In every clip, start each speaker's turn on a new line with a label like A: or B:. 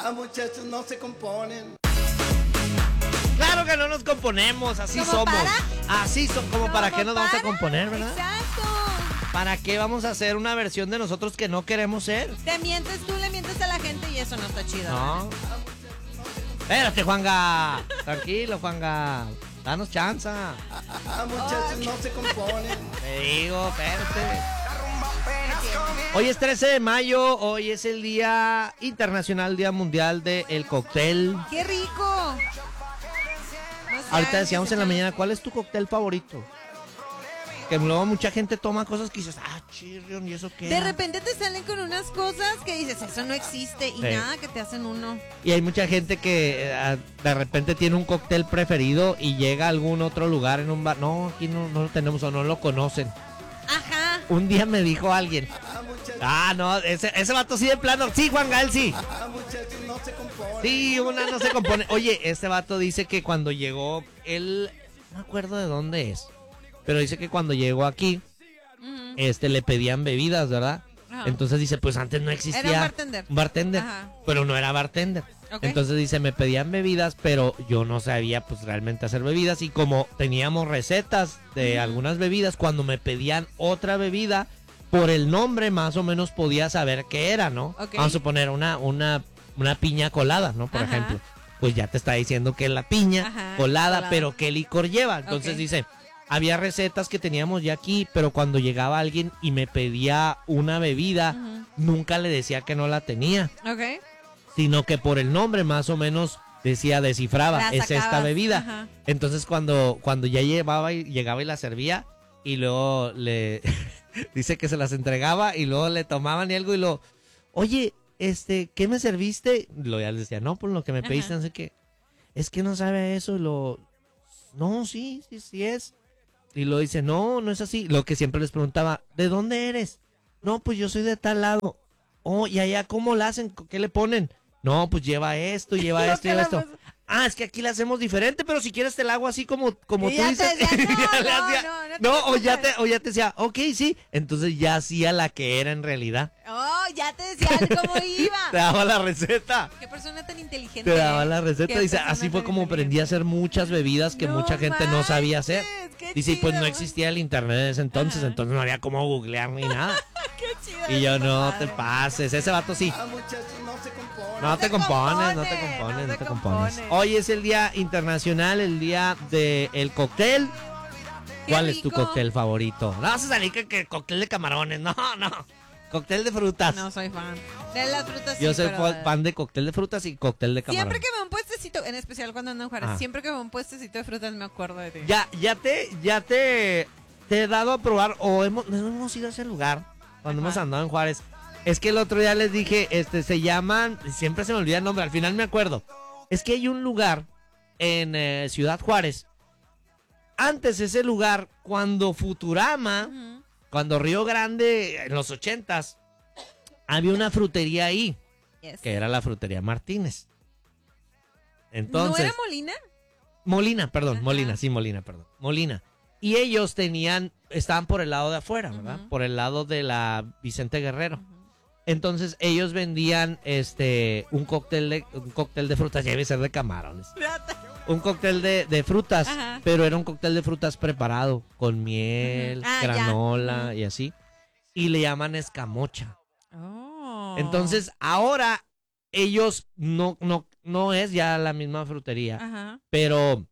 A: muchachos no se componen.
B: Claro que no nos componemos, así
C: ¿Cómo
B: somos.
C: para?
B: Así son, como para qué nos vamos a componer, ¿verdad?
C: Exacto.
B: ¿Para qué vamos a hacer una versión de nosotros que no queremos ser?
C: Te mientes tú, le mientes a la gente y eso no está chido.
B: No. Espérate, Juanga. Tranquilo, Juanga. Danos chance.
A: Muchachos no se componen.
B: Te digo, espérate. Hoy es 13 de mayo, hoy es el Día Internacional, Día Mundial del Cóctel.
C: ¡Qué rico!
B: Ahorita decíamos en la mañana, ¿cuál es tu cóctel favorito? Que luego mucha gente toma cosas que dices, chirrión, ¿y eso qué?
C: De repente te salen con unas cosas que dices, eso no existe, y
B: Sí.
C: nada, que te hacen uno.
B: Y hay mucha gente que de repente tiene un cóctel preferido y llega a algún otro lugar en un bar. No, aquí no lo tenemos o no lo conocen.
C: Ajá.
B: Un día me dijo alguien. No, ese vato sí de plano. Sí, Juan Gael, sí.
A: Muchachos no se componen.
B: Sí, una no se compone. Oye, este vato dice que cuando llegó, él, no me acuerdo de dónde es, pero dice que cuando llegó aquí, le pedían bebidas, ¿verdad?
C: Ajá.
B: Entonces dice, pues antes no existía.
C: Era un bartender.
B: Un bartender,
C: Ajá.
B: pero no era bartender.
C: Ok.
B: Entonces dice, me pedían bebidas, pero yo no sabía pues realmente hacer bebidas. Y como teníamos recetas de algunas bebidas, cuando me pedían otra bebida, por el nombre más o menos podía saber qué era, ¿no?
C: Ok.
B: Vamos a suponer una piña colada, ¿no? Por
C: Ajá.
B: ejemplo. Pues ya te está diciendo que es la piña
C: Ajá,
B: colada,
C: colada.
B: pero qué licor lleva. Entonces
C: Ok.
B: dice, había recetas que teníamos ya aquí, pero cuando llegaba alguien y me pedía una bebida, nunca le decía que no la tenía,
C: Ok.
B: sino que por el nombre más o menos descifraba,
C: La
B: es esta
C: sacabas,
B: bebida.
C: ajá.
B: Entonces cuando ya llegaba y la servía y luego le dice que se las entregaba y luego le tomaban y algo y lo, oye, ¿qué me serviste? Ya les decía, no, pues lo que me pediste, no sé qué. Es que no sabe eso y no, sí es. Y lo dice, no es así. Lo que siempre les preguntaba, ¿de dónde eres? No, pues yo soy de tal lado. Oh, ¿y allá cómo la hacen? ¿Qué le ponen? No, pues lleva esto, lleva
C: Lo
B: esto,
C: que
B: lleva
C: le
B: esto.
C: pasó.
B: Es que aquí la hacemos diferente, pero si quieres te la hago así como
C: Y
B: tú
C: ya te
B: dices.
C: decía, no,
B: Ya le
C: no,
B: hacía,
C: no te
B: no, o ya
C: preocupes.
B: te decía, ok, sí. Entonces ya hacía la que era en realidad.
C: Oh, ya te decía cómo
B: Te
C: iba.
B: daba la receta.
C: Qué persona tan inteligente.
B: Te daba la receta.
C: Qué
B: Dice,
C: persona
B: así fue
C: tan
B: como aprendí a hacer muchas bebidas que
C: No
B: mucha gente no sabía hacer.
C: manches, qué
B: Dice, y pues no
C: chido.
B: existía el internet en ese entonces,
C: Ajá.
B: entonces no había cómo googlear ni nada.
C: Qué chido.
B: Y yo,
C: está
B: no
C: padre.
B: te pases, ese vato sí.
A: Muchachos no se componen.
B: No te compones, no te compones, no te compones. Hoy es el Día Internacional, el Día del Cóctel.
C: Qué
B: ¿Cuál es tu
C: rico.
B: cóctel favorito? No vas a salir que cóctel de camarones, no. Cóctel de frutas.
C: No soy fan. De las frutas sí,
B: Yo soy
C: pero
B: fan de cóctel de frutas y cóctel de camarones.
C: siempre que veo un puestecito, en especial cuando ando en Juárez,
B: Ah.
C: siempre que veo un puestecito de frutas me acuerdo de ti.
B: Ya te he dado a probar o no hemos ido a ese lugar cuando hemos andado en Juárez. Es que el otro día les dije, se llaman, siempre se me olvida el nombre, al final me acuerdo. Es que hay un lugar en Ciudad Juárez. Antes ese lugar, cuando Futurama, cuando Río Grande, en los 80s, había una frutería ahí,
C: Yes.
B: que era la frutería Martínez.
C: ¿No
B: Entonces,
C: era Molina?
B: Molina, perdón,
C: Ajá.
B: Molina. Y ellos estaban por el lado de afuera, ¿verdad?
C: Ujú.
B: Por el lado de la Vicente Guerrero. Entonces ellos vendían un cóctel de frutas, ya debe ser de camarones. Un cóctel de frutas,
C: Ajá.
B: pero era un cóctel de frutas preparado con miel,
C: Ujú. Ah, ya.
B: granola
C: Ujú.
B: y así. Y le llaman escamocha.
C: Oh.
B: Entonces ahora ellos no es ya la misma frutería,
C: Ajá.
B: pero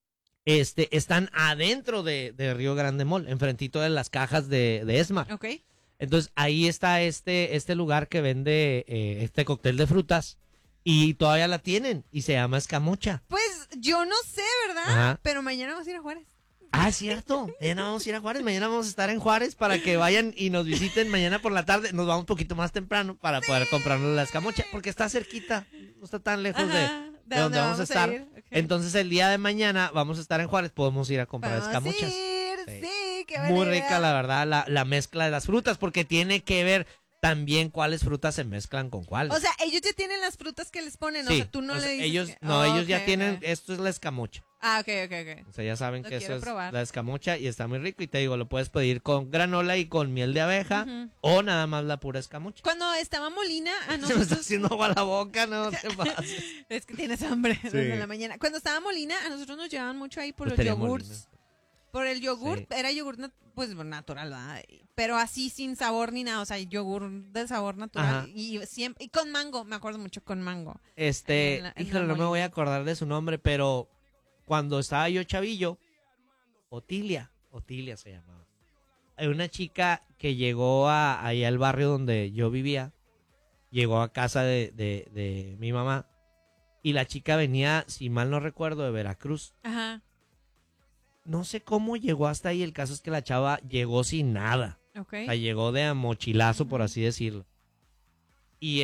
B: están adentro de Río Grande Mall, enfrentito de las cajas de Esmar.
C: Ok.
B: Entonces ahí está este lugar que vende este cóctel de frutas y todavía la tienen y se llama escamocha.
C: Pues yo no sé, ¿verdad?
B: Ajá.
C: Pero mañana vamos a ir a Juárez.
B: Es cierto. Mañana vamos a ir a Juárez, mañana vamos a estar en Juárez para que vayan y nos visiten mañana por la tarde. Nos vamos un poquito más temprano para poder comprarnos la escamocha porque está cerquita, no está tan lejos
C: Ajá.
B: de donde vamos a estar.
C: ir? Ok.
B: Entonces el día de mañana vamos a estar en Juárez, podemos ir a comprar
C: Vamos
B: escamochas.
C: a ir,
B: Sí.
C: sí, qué buena
B: Muy
C: idea.
B: rica, la verdad, la mezcla de las frutas, porque tiene que ver también cuáles frutas se mezclan con cuáles.
C: O sea, ellos ya tienen las frutas que les ponen,
B: sí,
C: o sea, tú no
B: o sea,
C: le dices
B: ellos,
C: que-
B: no, ellos ya
C: ok,
B: tienen,
C: ok.
B: esto es la escamocha.
C: Ah, ok.
B: O sea, ya saben
C: Lo
B: que eso
C: quiero
B: es
C: probar.
B: la escamocha y está muy rico. Y te digo, lo puedes pedir con granola y con miel de abeja
C: Ujú.
B: o nada más la pura escamocha.
C: Cuando estaba Molina,
B: Se me está
C: nosotros...
B: haciendo agua la boca, no te pases.
C: Es que tienes hambre
B: Sí.
C: desde la mañana. Cuando estaba Molina, a nosotros nos llevaban mucho ahí por los
B: Frutería
C: yogurts.
B: Molina.
C: Por el yogur,
B: Sí.
C: era yogur pues natural, ¿verdad? Pero así sin sabor ni nada, o sea, yogur de sabor natural.
B: Ajá.
C: Y siempre, y con mango, me acuerdo mucho con mango. En la
B: Híjole, no me
C: Molina.
B: voy a acordar de su nombre, pero cuando estaba yo chavillo, Otilia se llamaba. Hay una chica que llegó ahí al barrio donde yo vivía, llegó a casa de mi mamá, y la chica venía, si mal no recuerdo, de Veracruz.
C: Ajá,
B: No sé cómo llegó hasta ahí, el caso es que la chava llegó sin nada.
C: ok.
B: O sea, llegó de a mochilazo, por así decirlo. Y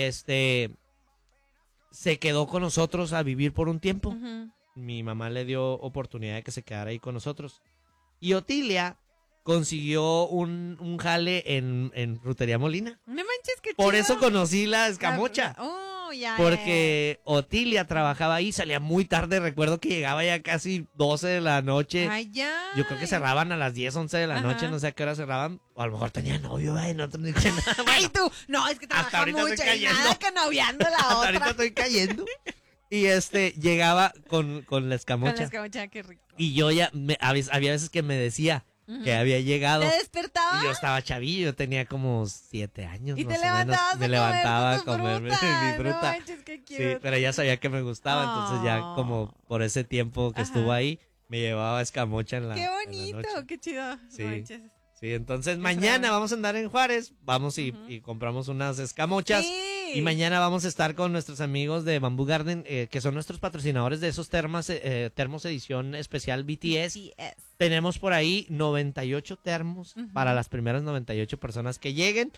B: se quedó con nosotros a vivir por un tiempo.
C: Ujú.
B: Mi mamá le dio oportunidad de que se quedara ahí con nosotros. Y Otilia consiguió un jale en Frutería Molina.
C: No manches, qué
B: Por
C: chido.
B: eso conocí la escamocha.
C: Oh, ya.
B: Porque Otilia trabajaba ahí, salía muy tarde. Recuerdo que llegaba ya casi 12 de la noche.
C: Ay, ya.
B: Yo creo que cerraban a las 10, 11 de la
C: Ajá.
B: noche, no sé a qué hora cerraban. O a lo mejor tenía novio, ay, no te dije nada.
C: Ay, tú. No, es que
B: Hasta
C: trabaja
B: ahorita
C: mucho.
B: estoy
C: Y
B: cayendo.
C: nada que noviando la
B: Hasta
C: otra.
B: ahorita estoy cayendo. Y llegaba con la
C: Con la
B: escamocha.
C: escamocha, qué rico.
B: Y yo ya, había veces que me decía
C: Ujú.
B: que había llegado.
C: ¿Te despertaba?
B: Y yo estaba chavillo, yo tenía como 7 años.
C: Y
B: más
C: te
B: o menos.
C: levantabas
B: Me
C: a
B: levantaba a
C: comer
B: comerme
C: tu fruta.
B: mi fruta.
C: No manches, qué
B: Sí,
C: cute.
B: pero ella sabía que me gustaba, entonces ya
C: Oh.
B: como por ese tiempo que
C: Ajá.
B: estuvo ahí, me llevaba escamocha en la
C: Qué
B: en la
C: bonito,
B: noche.
C: qué chido.
B: Sí.
C: No manches.
B: Sí, entonces
C: Qué
B: mañana
C: suave.
B: vamos a andar en Juárez, vamos
C: Ujú.
B: y compramos unas escamochas.
C: Sí.
B: Y mañana vamos a estar con nuestros amigos de Bamboo Garden, que son nuestros patrocinadores de esos termos edición especial BTS.
C: Sí, es.
B: Tenemos por ahí 98 termos
C: Ujú.
B: para las primeras 98 personas que lleguen.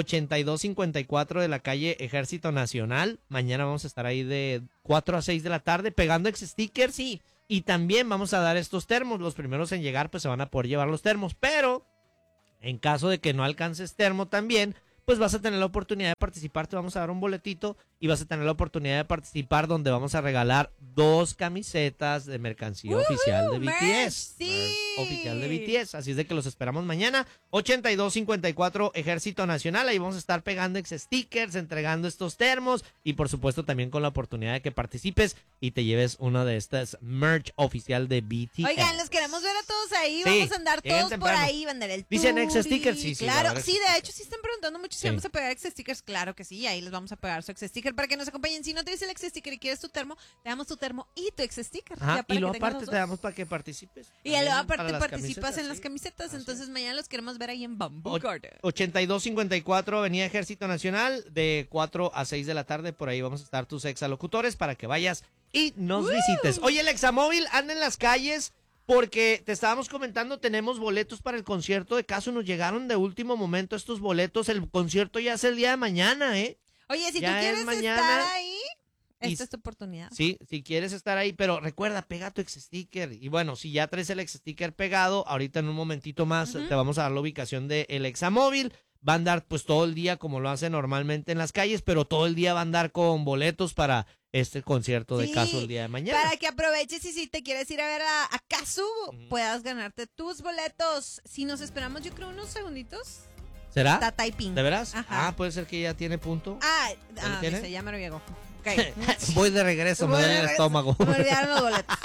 B: 8254 de la calle Ejército Nacional. Mañana vamos a estar ahí de 4 a 6 de la tarde pegando ex-stickers.
C: Sí.
B: Y también vamos a dar estos termos. Los primeros en llegar pues se van a poder llevar los termos. Pero en caso de que no alcances termo también, pues vas a tener la oportunidad de participar. Te vamos a dar un boletito y vas a tener la oportunidad de participar donde vamos a regalar 2 camisetas de mercancía oficial de
C: merch,
B: BTS.
C: sí.
B: Merch oficial de BTS. Así es de que los esperamos mañana. 8254 Ejército Nacional. Ahí vamos a estar pegando ex-stickers, entregando estos termos y por supuesto también con la oportunidad de que participes y te lleves una de estas merch oficial de BTS.
C: Oigan, los queremos ver a todos ahí.
B: Sí,
C: Vamos a andar
B: lleguen
C: todos por
B: temprano.
C: ahí. Vender el
B: Dicen
C: turi.
B: ex-stickers, sí, sí, va a
C: Claro,
B: haber
C: sí, de
B: ex-stickers.
C: hecho, sí están preguntando mucho si
B: Sí.
C: vamos a pegar ex-stickers. Claro que sí, ahí les vamos a pegar su ex-sticker para que nos acompañen. Si no te dice el ex-sticker y quieres tu termo, te damos tu termo y tu ex-sticker.
B: Ajá,
C: ya para
B: y luego
C: que tengas
B: aparte
C: los
B: te
C: dos.
B: damos para que participes.
C: Y luego
B: también
C: aparte
B: para las
C: participas
B: camisetas,
C: en las
B: sí.
C: camisetas.
B: Así
C: Entonces mañana los queremos ver ahí en Bamboo
B: Och-
C: Garden.
B: 8254 Avenida Ejército Nacional de 4 a 6 de la tarde. Por ahí vamos a estar tus exalocutores para que vayas y nos visites. Oye, el Examóvil anda en las calles porque te estábamos comentando, tenemos boletos para el concierto de Casu. Nos llegaron de último momento estos boletos. El concierto ya es el día de mañana, ¿eh?
C: Oye, si tú
B: Ya es
C: quieres
B: mañana.
C: estar ahí,
B: Y-
C: esta es tu oportunidad.
B: Sí, si quieres estar ahí, pero recuerda, pega tu ex-sticker. Y bueno, si ya traes el ex-sticker pegado, ahorita en un momentito más
C: Ujú.
B: te vamos a dar la ubicación del Examóvil. Va a andar pues todo el día como lo hace normalmente en las calles, pero todo el día va a andar con boletos para este concierto de
C: Sí,
B: Casu el día de mañana.
C: Para que aproveches y si te quieres ir a ver a Kazu,
B: Ujú.
C: puedas ganarte tus boletos. Si nos esperamos, yo creo, unos segunditos.
B: ¿Será?
C: Está typing.
B: ¿De veras?
C: Ajá.
B: Puede ser que ya tiene punto.
C: Ah,
B: tiene?
C: dice, ya me lo llegó. Ok.
B: Voy de regreso, me
C: Voy de
B: duele el
C: regreso.
B: estómago.
C: Me olvidaron los boletos.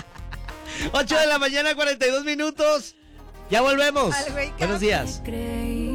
B: 8 de la mañana, 42 minutos. Ya volvemos.
C: Al güey,
B: Buenos días.
D: Creí